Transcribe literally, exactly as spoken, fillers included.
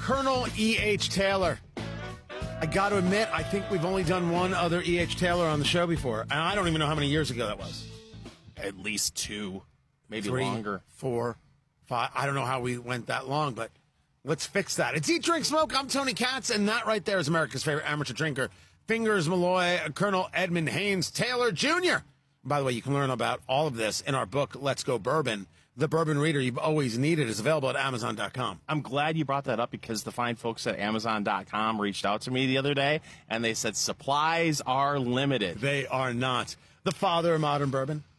Colonel E H. Taylor. I got to admit, I think we've only done one other E H. Taylor on the show before, and I don't even know how many years ago that was. At least two, maybe Three, longer. Four, five. I don't know how we went that long, but let's fix that. It's Eat, Drink, Smoke. I'm Tony Katz, and that right there is America's favorite amateur drinker, Fingers Malloy, Colonel Edmund Haynes Taylor Junior By the way, you can learn about all of this in our book, Let's Go Bourbon. The bourbon reader you've always needed is available at amazon dot com. I'm glad you brought that up because the fine folks at amazon dot com reached out to me the other day, and they said supplies are limited. They are not. The father of modern bourbon,